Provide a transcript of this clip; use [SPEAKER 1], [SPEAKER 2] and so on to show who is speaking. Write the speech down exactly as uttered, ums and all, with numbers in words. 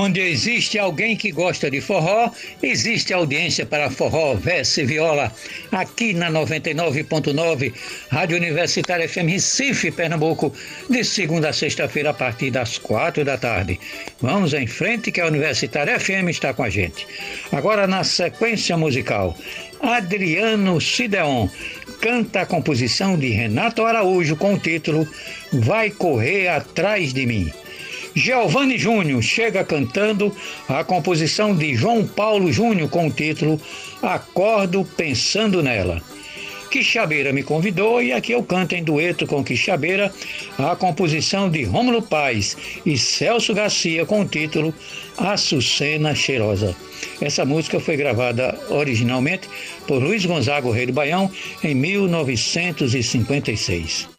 [SPEAKER 1] Onde existe alguém que gosta de forró, existe audiência para forró, verso e viola. Aqui na noventa e nove ponto nove, Rádio Universitária F M Recife, Pernambuco, de segunda a sexta-feira a partir das quatro da tarde. Vamos em frente que a Universitária F M está com a gente. Agora na sequência musical, Adriano Cideon canta a composição de Renato Araújo com o título Vai Correr Atrás de Mim. Giovanni Júnior chega cantando a composição de João Paulo Júnior com o título Acordo Pensando Nela. Quixabeira me convidou e aqui eu canto em dueto com Quixabeira a composição de Rômulo Paz e Celso Garcia com o título Açucena Cheirosa. Essa música foi gravada originalmente por Luiz Gonzaga, o Rei do Baião, em mil novecentos e cinquenta e seis.